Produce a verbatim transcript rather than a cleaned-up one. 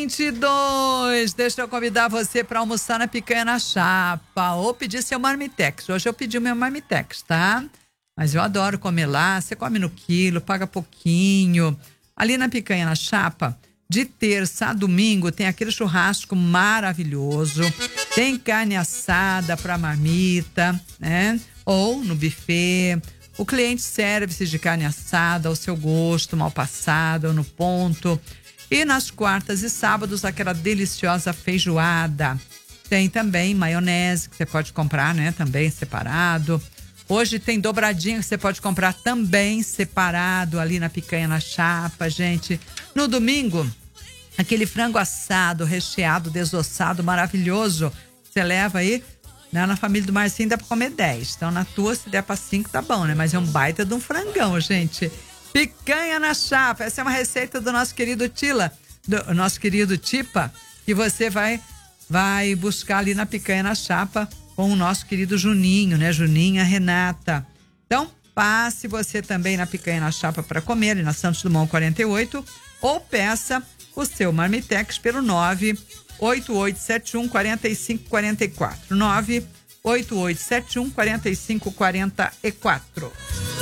vinte e dois. Deixa eu convidar você para almoçar na Picanha na Chapa ou pedir seu marmitex. Hoje eu pedi o meu marmitex, tá? Mas eu adoro comer lá. Você come no quilo, paga pouquinho. Ali na Picanha na Chapa, de terça a domingo, tem aquele churrasco maravilhoso. Tem carne assada para marmita, né? Ou no buffet. O cliente serve-se de carne assada ao seu gosto, mal passada ou no ponto. E nas quartas e sábados, aquela deliciosa feijoada. Tem também maionese, que você pode comprar, né? Também separado. Hoje tem dobradinha, que você pode comprar também separado ali na Picanha na Chapa, gente. No domingo, aquele frango assado, recheado, desossado, maravilhoso. Você leva aí... Na família do Marcinho dá pra comer dez. Então, na tua, se der pra cinco, tá bom, né? Mas é um baita de um frangão, gente. Picanha na Chapa. Essa é uma receita do nosso querido Tila, do nosso querido Tipa, que você vai, vai buscar ali na Picanha na Chapa com o nosso querido Juninho, né? Juninha, Renata. Então, passe você também na Picanha na Chapa para comer, ali na Santos Dumont quarenta e oito, ou peça o seu marmitex pelo nove oito oito sete um quatro cinco quatro quatro. nove oito oito sete um quatro cinco quatro quatro.